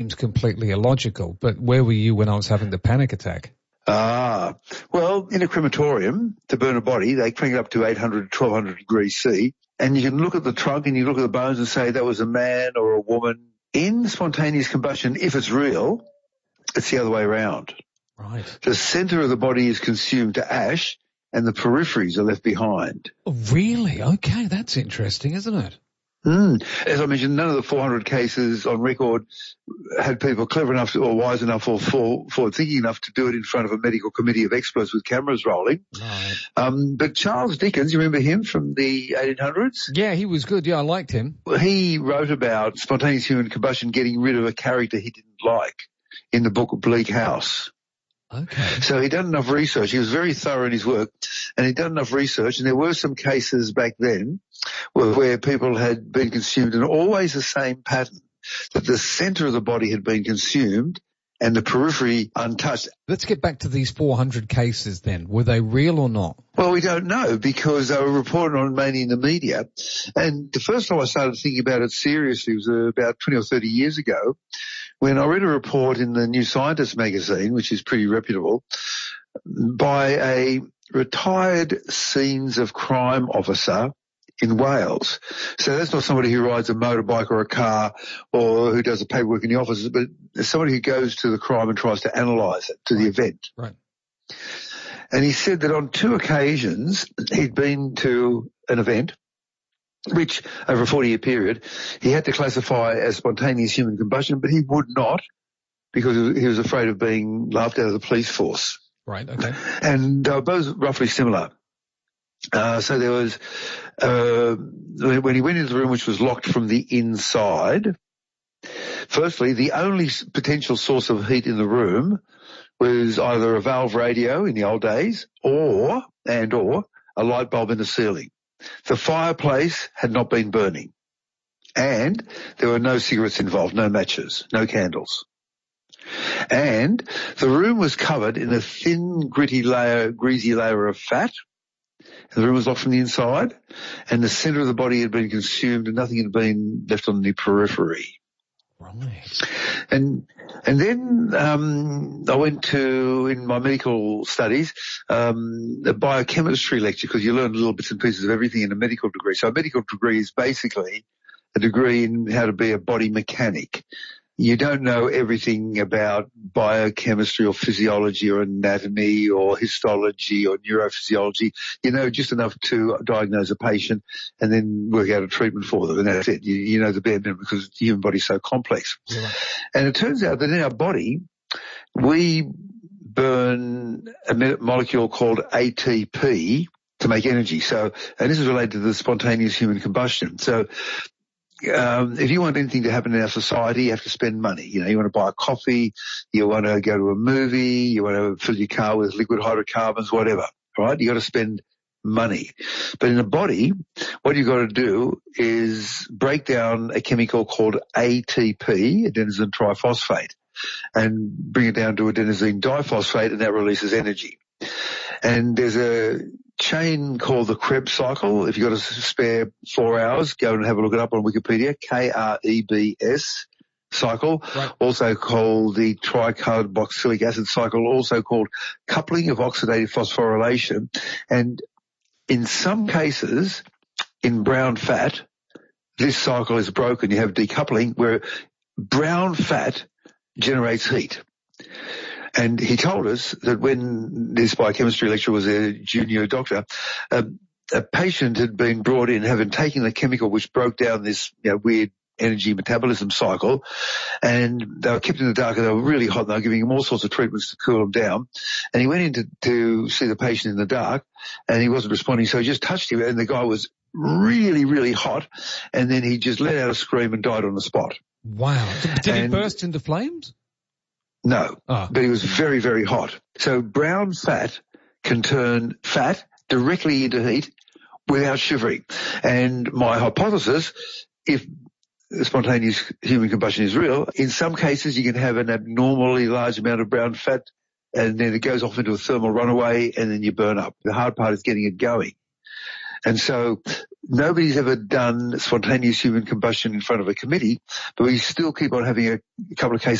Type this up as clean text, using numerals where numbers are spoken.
seems completely illogical, but where were you when I was having the panic attack? Well, in a crematorium, to burn a body, they crank it up to 800 to 1200 degrees C, and you can look at the trunk and you look at the bones and say that was a man or a woman. In spontaneous combustion, if it's real, it's the other way around. Right. The center of the body is consumed to ash and the peripheries are left behind. Oh, really? Okay, that's interesting, isn't it? As I mentioned, none of the 400 cases on record had people clever enough or wise enough or forward thinking enough to do it in front of a medical committee of experts with cameras rolling. Right. But Charles Dickens, you remember him from the 1800s? Yeah, he was good. Yeah, I liked him. He wrote about spontaneous human combustion getting rid of a character he didn't like in the book Bleak House. Okay. So he'd done enough research. He was very thorough in his work, and he'd done enough research, and there were some cases back then where people had been consumed, and always the same pattern, that the center of the body had been consumed and the periphery untouched. Let's get back to these 400 cases then. Were they real or not? Well, we don't know because they were reported on mainly in the media. And the first time I started thinking about it seriously was about 20 or 30 years ago when I read a report in the New Scientist magazine, which is pretty reputable, by a retired scenes of crime officer in Wales. So that's not somebody who rides a motorbike or a car or who does the paperwork in the office, but somebody who goes to the crime and tries to analyse it, to the event. Right. And he said that on 2 occasions he'd been to an event which, over a 40-year period, he had to classify as spontaneous human combustion, but he would not because he was afraid of being laughed out of the police force. Right, okay. And they were both roughly similar. So there was, when he went into the room, which was locked from the inside, firstly, the only potential source of heat in the room was either a valve radio in the old days or a light bulb in the ceiling. The fireplace had not been burning, and there were no cigarettes involved, no matches, no candles. And the room was covered in a thin, greasy layer of fat. The room was locked from the inside, and the center of the body had been consumed, and nothing had been left on the periphery. Right. And then I went to, in my medical studies, a biochemistry lecture, because you learn little bits and pieces of everything in a medical degree. So a medical degree is basically a degree in how to be a body mechanic. You don't know everything about biochemistry or physiology or anatomy or histology or neurophysiology. You know just enough to diagnose a patient and then work out a treatment for them, and that's it. You know the bare minimum because the human body is so complex. Yeah. And it turns out that in our body, we burn a molecule called ATP to make energy. So, and this is related to the spontaneous human combustion. So, if you want anything to happen in our society, you have to spend money. You know, you want to buy a coffee, you want to go to a movie, you want to fill your car with liquid hydrocarbons, whatever, right? You got to spend money. But in the body, what you got to do is break down a chemical called ATP, adenosine triphosphate, and bring it down to adenosine diphosphate, and that releases energy. And there's a chain called the Krebs cycle. If you've got a spare 4 hours, go and have a look it up on Wikipedia, KREBS cycle, right. Also called the tricarboxylic acid cycle, also called coupling of oxidative phosphorylation. And in some cases, in brown fat, this cycle is broken. You have decoupling where brown fat generates heat. And he told us that when this biochemistry lecturer was a junior doctor, a patient had been brought in having taken the chemical which broke down this weird energy metabolism cycle, and they were kept in the dark and they were really hot and they were giving him all sorts of treatments to cool him down. And he went in to see the patient in the dark and he wasn't responding, so he just touched him and the guy was really, really hot, and then he just let out a scream and died on the spot. Wow. Did he burst into flames? No, but he was very, very hot. So brown fat can turn fat directly into heat without shivering. And my hypothesis, if spontaneous human combustion is real, in some cases you can have an abnormally large amount of brown fat and then it goes off into a thermal runaway and then you burn up. The hard part is getting it going. And so nobody's ever done spontaneous human combustion in front of a committee, but we still keep on having a couple of cases